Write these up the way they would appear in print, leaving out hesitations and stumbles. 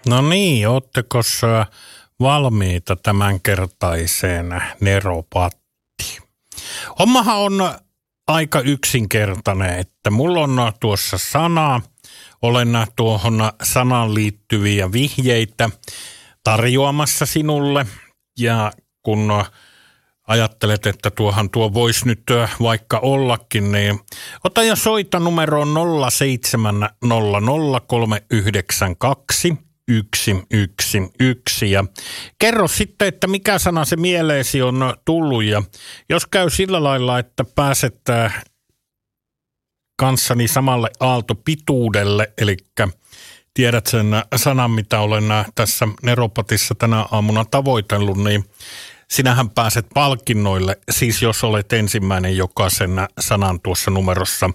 No niin, ootteko valmiita tämänkertaiseen neropattiin? Hommahan on aika yksinkertainen, että mulla on tuossa sana. Olen tuohon sanaan liittyviä vihjeitä tarjoamassa sinulle. Ja kun ajattelet, että tuo voisi nyt vaikka ollakin, niin ota ja soita numeroon 0703092 ja kerro sitten, että mikä sana se mieleesi on tullut. Ja jos käy sillä lailla, että pääset kanssani samalle aaltopituudelle, eli tiedät sen sanan, mitä olen tässä Neropatissa tänä aamuna tavoitellut, niin sinähän pääset palkinnoille, siis jos olet ensimmäinen, joka sen sanan tuossa numerossa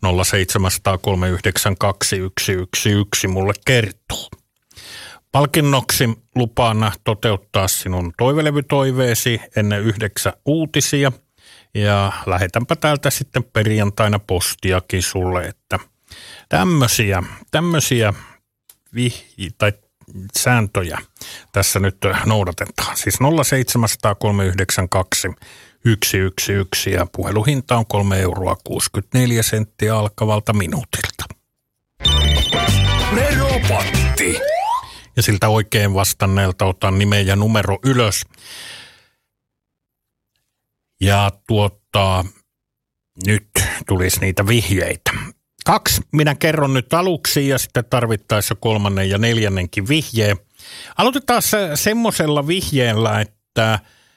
0703092 mulle kertoo. Palkinnoksi lupaan toteuttaa sinun toivelevytoiveesi ennen 9 uutisia ja lähetänpä täältä sitten perjantaina postiakin sulle, että tämmöisiä sääntöjä tässä nyt noudatetaan. Siis 0703092 ja puheluhinta on 3,64 € alkavalta minuutilta. Neropatti. Ja siltä oikein vastanneelta otan nimen ja numero ylös. Ja nyt tulisi niitä vihjeitä. 2 minä kerron nyt aluksi ja sitten tarvittaessa 3. ja 4. vihjeen. Aloitetaan semmoisella vihjeellä, että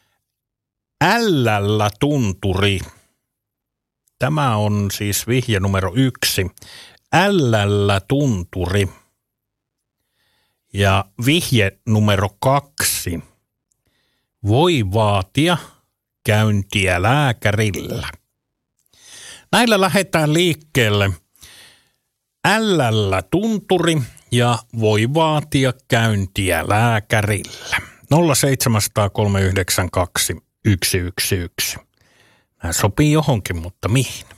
L:llä tunturi. Tämä on siis vihje numero 1. L:llä tunturi. Ja vihje numero 2. Voi vaatia käyntiä lääkärillä. Näillä lähdetään liikkeelle. L:llä tunturi ja voi vaatia käyntiä lääkärillä. 0703092 Nämä sopii johonkin, mutta mihin?